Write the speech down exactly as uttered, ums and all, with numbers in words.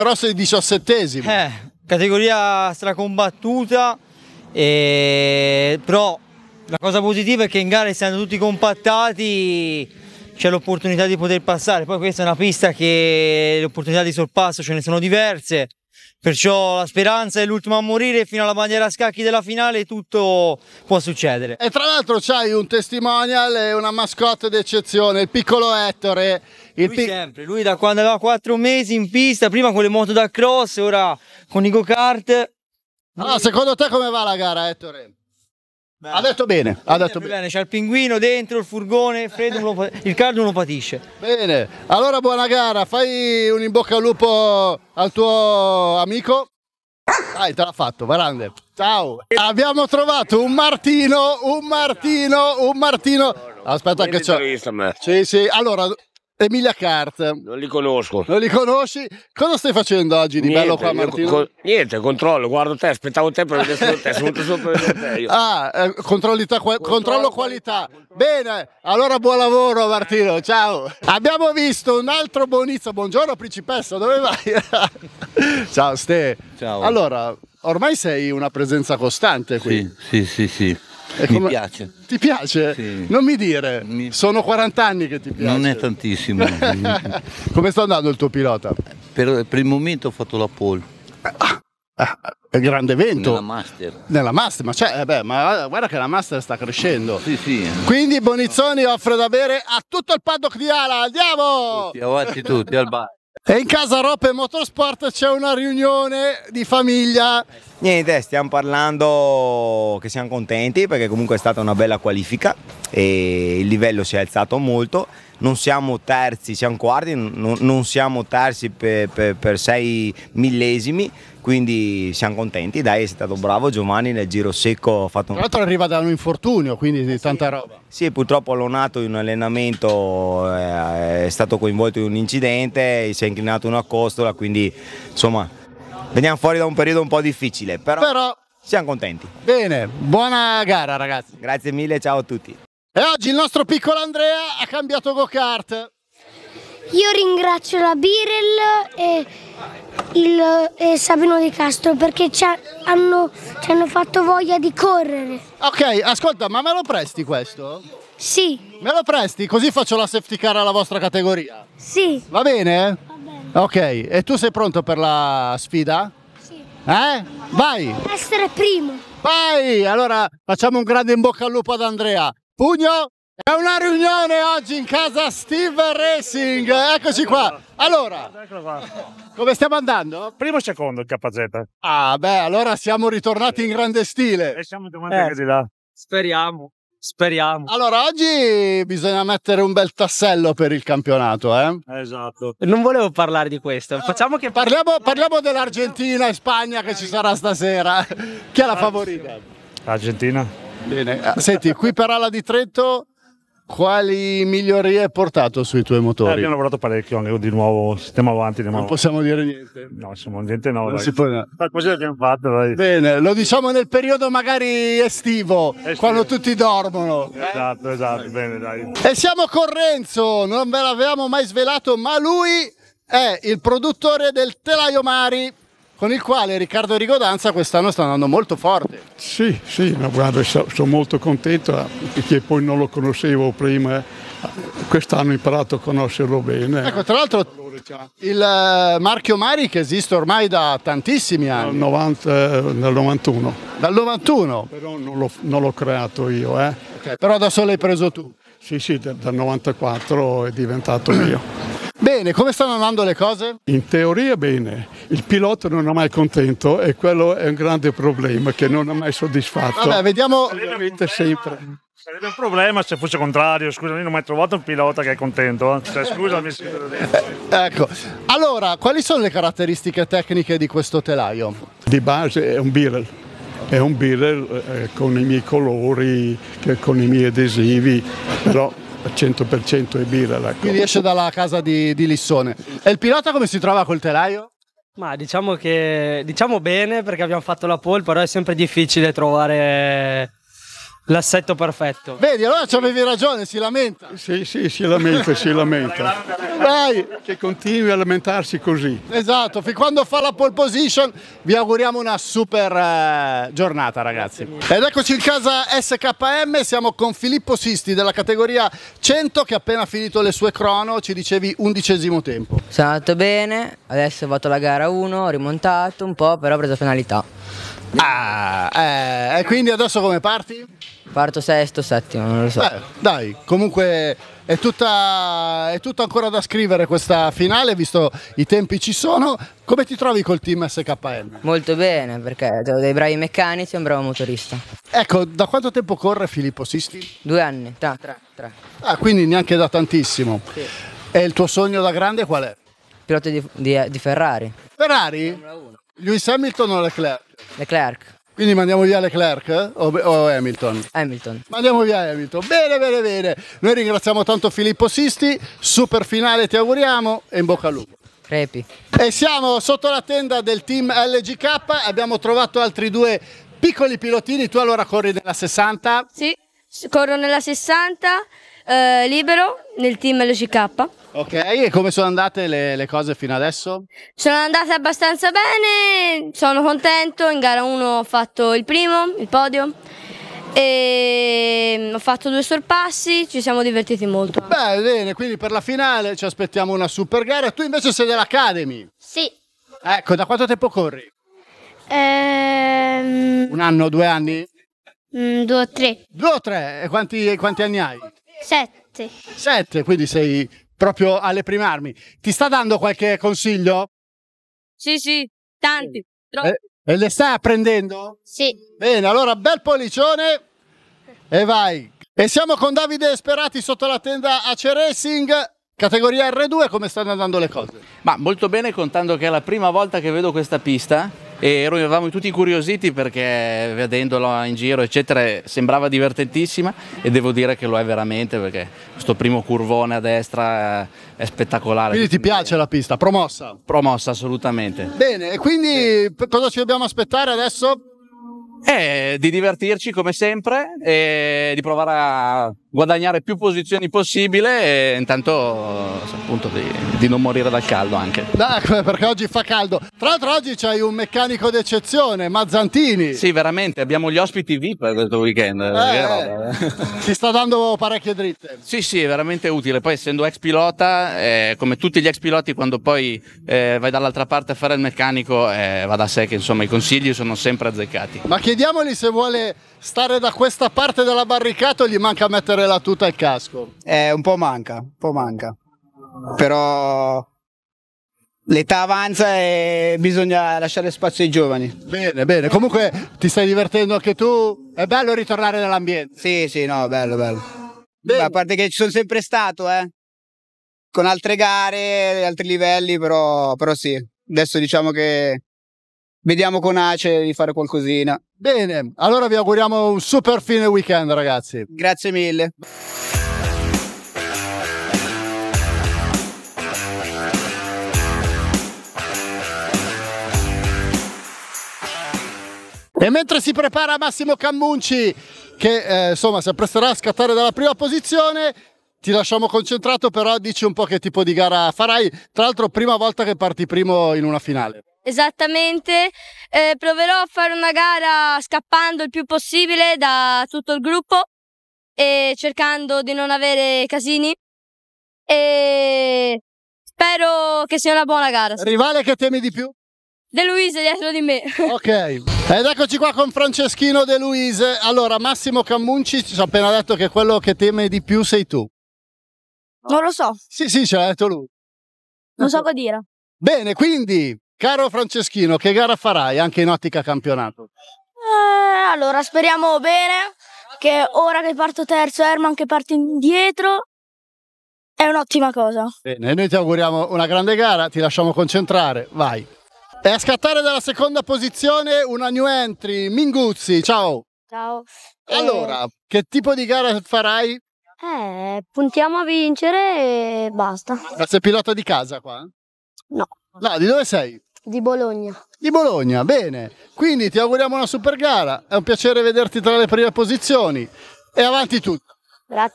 Però sei diciassettesimo. Eh, categoria stracombattuta, e... però la cosa positiva è che in gara, essendo tutti compattati, c'è l'opportunità di poter passare. Poi questa è una pista che le opportunità di sorpasso ce ne sono diverse, perciò la speranza è l'ultima a morire. Fino alla bandiera a scacchi della finale tutto può succedere. E tra l'altro c'hai un testimonial e una mascotte d'eccezione, il piccolo Ettore. Il Lui pic sempre, lui da quando aveva quattro mesi in pista, prima con le moto da cross, ora con i go-kart. Allora, secondo te come va la gara, Ettore? Beh, ha detto bene, ha detto bene. bene. C'è il pinguino dentro, il furgone, freddo, non lo, il caldo non lo patisce. Bene, allora buona gara, fai un in bocca al lupo al tuo amico. Dai, te l'ha fatto, grande. Ciao. Abbiamo trovato un Martino, un Martino, un Martino. Aspetta che c'è. Sì, sì, allora... Emilia Kart. Non li conosco. Non li conosci? Cosa stai facendo oggi di niente, bello qua, Martino? Co niente, controllo, guardo te, aspettavo te per vedere solo te, sono venuto solo per vedere te io. Ah, eh, controlli qua controllo, controllo qualità. qualità. Bene, allora buon lavoro Martino, ciao. Abbiamo visto un altro Bonizza. Buongiorno principessa, dove vai? Ciao Ste. Ciao. Allora, ormai sei una presenza costante qui. Sì, sì, sì, sì. Come... Mi piace. Ti piace? Sì. Non mi dire, mi... sono quaranta anni che ti piace. Non è tantissimo. Come sta andando il tuo pilota? Per, per il momento ho fatto la pole. Ah, ah, è un grande evento. Nella Master. Nella Master, ma, cioè, eh beh, ma guarda che la Master sta crescendo. Sì, sì. Quindi Bonizzoni offre da bere a tutto il paddock di Ala. Andiamo! Tutti, avanti tutti, al bar. E in casa Roppe Motorsport c'è una riunione di famiglia. Niente, stiamo parlando che siamo contenti perché comunque è stata una bella qualifica e il livello si è alzato molto. Non siamo terzi, siamo quarti, non, non siamo terzi per, per, per sei millesimi, quindi siamo contenti. Dai, è stato bravo Giovanni nel giro secco. Ha fatto un... Tra l'altro arriva da un infortunio, quindi di tanta roba. Sì, purtroppo Lonato in un allenamento è stato coinvolto in un incidente, si è inclinato una costola, quindi insomma veniamo fuori da un periodo un po' difficile, però, però siamo contenti. Bene, buona gara ragazzi. Grazie mille, ciao a tutti. E oggi il nostro piccolo Andrea ha cambiato go-kart. Io ringrazio la Birel e, il, e Sabino Di Castro perché ci hanno, ci hanno fatto voglia di correre. Ok, ascolta, ma me lo presti questo? Sì. Me lo presti? Così faccio la safety car alla vostra categoria? Sì. Va bene? Va bene. Ok, e tu sei pronto per la sfida? Sì. Eh? Vai! Essere primo. Vai! Allora facciamo un grande in bocca al lupo ad Andrea. Pugno! È una riunione oggi in casa Steve Racing, eccoci qua. Allora, come stiamo andando? Primo e secondo il K Z. Ah beh, allora siamo ritornati in grande stile. E siamo davanti anche di là. Speriamo, speriamo. Allora, oggi bisogna mettere un bel tassello per il campionato, eh? Esatto. Non volevo parlare di questo, facciamo che parliamo, parliamo dell'Argentina e Spagna che ci sarà stasera. Chi è la favorita? Argentina. Bene, senti, qui per Ala di Trento quali migliorie hai portato sui tuoi motori? Eh, abbiamo lavorato parecchio, anche di nuovo, stiamo avanti. Non possiamo dire niente. No, insomma, niente no. Non dai. si può... Qualcosa abbiamo fatto, dai. Bene, lo diciamo nel periodo magari estivo, estivo. quando tutti dormono. Esatto, esatto, bene, dai. E siamo con Renzo, non ve l'avevamo mai svelato, ma lui è il produttore del Telaio Mari, con il quale Riccardo Rigodanza quest'anno sta andando molto forte. Sì, sì, ma guarda, sono molto contento perché poi non lo conoscevo prima, quest'anno ho imparato a conoscerlo bene. Ecco, tra l'altro il marchio Mari che esiste ormai da tantissimi anni. novanta, nel novantuno. Dal novantuno? Però non l'ho creato io, eh. Okay, però adesso l'hai preso tu? Sì, sì, dal novantaquattro è diventato mio. Bene, come stanno andando le cose? In teoria bene, il pilota non è mai contento e quello è un grande problema che non è mai soddisfatto. Vabbè, vediamo. Ovviamente sempre. Sarebbe un problema se fosse contrario, scusa, io non ho mai trovato un pilota che è contento. Eh. Cioè, scusami. Eh, ecco, allora, quali sono le caratteristiche tecniche di questo telaio? Di base è un Birel. È un Birel eh, con i miei colori, con i miei adesivi, però al cento per cento è Birel. Ecco. Quindi esce dalla casa di, di Lissone. E il pilota come si trova col telaio? Ma diciamo che diciamo bene perché abbiamo fatto la pole, però è sempre difficile trovare l'assetto perfetto. Vedi, allora ci avevi ragione, si lamenta. Sì, sì, si lamenta, si lamenta. Vai! Che continui a lamentarsi così. Esatto, fin quando fa la pole position vi auguriamo una super eh, giornata, ragazzi. Ed eccoci in casa S K M, siamo con Filippo Sisti della categoria cento che ha appena finito le sue crono, ci dicevi undicesimo tempo. Sono andato bene, adesso ho fatto la gara uno, ho rimontato un po', però ho preso penalità. Ah, eh, e quindi adesso come parti? Parto sesto, settimo, non lo so. Beh, dai, comunque è tutta, è tutto ancora da scrivere questa finale, visto i tempi ci sono. Come ti trovi col team S K M? Molto bene, perché ho dei bravi meccanici e un bravo motorista. Ecco, da quanto tempo corre Filippo Sisti? Due anni, tre, tre, tre. Ah, quindi neanche da tantissimo. Sì. E il tuo sogno da grande qual è? Pilota di, di, di Ferrari. Ferrari? Lewis Hamilton o Leclerc? Leclerc. Quindi mandiamo via Leclerc eh? o, o Hamilton? Hamilton. Mandiamo via Hamilton. Bene, bene, bene. Noi ringraziamo tanto Filippo Sisti, super finale ti auguriamo e in bocca al lupo. Crepi. E siamo sotto la tenda del team L G K, abbiamo trovato altri due piccoli pilotini, tu allora corri nella sessanta? Sì, corro nella sessanta, eh, libero, nel team L G K. Ok, e come sono andate le, le cose fino adesso? Sono andate abbastanza bene, sono contento, in gara uno ho fatto il primo, il podio, e ho fatto due sorpassi, ci siamo divertiti molto. Beh, bene, quindi per la finale ci aspettiamo una super gara, tu invece sei dell'Academy? Sì. Ecco, da quanto tempo corri? Ehm, Un anno, due anni? mm, due o tre. Due o tre? E quanti, quanti anni hai? Sette. Sette, quindi sei proprio alle prime armi. Ti sta dando qualche consiglio? Sì, sì, tanti, troppi. Eh, e le stai apprendendo? Sì. Bene, allora bel pollicione e vai. E siamo con Davide Sperati sotto la tenda A C Racing, categoria R due, come stanno andando le cose? Ma molto bene, contando che è la prima volta che vedo questa pista e eravamo tutti incuriositi perché vedendola in giro eccetera sembrava divertentissima e devo dire che lo è veramente, perché questo primo curvone a destra è spettacolare. Quindi ti piace la pista, promossa? Promossa, assolutamente. Bene, e quindi cosa ci dobbiamo aspettare adesso? Eh, di divertirci come sempre e di provare a guadagnare più posizioni possibile e intanto appunto di, di non morire dal caldo anche. Ecco, perché oggi fa caldo. Tra l'altro oggi c'hai un meccanico d'eccezione, Mazzantini. Sì, veramente, abbiamo gli ospiti V I P questo weekend. Eh, ti sta dando parecchie dritte. Sì, sì, è veramente utile. Poi essendo ex pilota, eh, come tutti gli ex piloti, quando poi eh, vai dall'altra parte a fare il meccanico, eh, va da sé che insomma i consigli sono sempre azzeccati. Ma chiediamogli se vuole stare da questa parte della barricata o gli manca mettere la tuta e il casco. Eh, un po' manca, un po' manca. Però l'età avanza e bisogna lasciare spazio ai giovani. Bene, bene. Comunque ti stai divertendo anche tu? È bello ritornare nell'ambiente. Sì, sì, no, bello, bello. Beh, a parte che ci sono sempre stato, eh. Con altre gare, altri livelli, però, però sì. Adesso diciamo che vediamo con Ace di fare qualcosina. Bene, allora vi auguriamo un super fine weekend, ragazzi. Grazie mille. E mentre si prepara Massimo Cammunci, che eh, insomma si appresterà a scattare dalla prima posizione, ti lasciamo concentrato, però dici un po' che tipo di gara farai. Tra l'altro prima volta che parti primo in una finale. Esattamente, eh, proverò a fare una gara scappando il più possibile da tutto il gruppo e cercando di non avere casini e spero che sia una buona gara. Rivale che temi di più? De Luise dietro di me. Ok, ed eccoci qua con Franceschino De Luise. Allora, Massimo Cammunci ci ha appena detto che quello che teme di più sei tu. Non lo so. Sì, sì, ce l'ha detto lui. Non so cosa dire. Bene, quindi, caro Franceschino, che gara farai anche in ottica campionato? Eh, allora, speriamo bene, che ora che parto terzo, Herman che parte indietro, è un'ottima cosa. Bene, noi ti auguriamo una grande gara, ti lasciamo concentrare, vai. E a scattare dalla seconda posizione una new entry, Minguzzi, ciao. Ciao. Allora, eh... che tipo di gara farai? Eh, puntiamo a vincere e basta. Ma sei pilota di casa qua? No. No, di dove sei? Di Bologna. Di Bologna, bene. Quindi ti auguriamo una super gara, è un piacere vederti tra le prime posizioni e avanti tutto.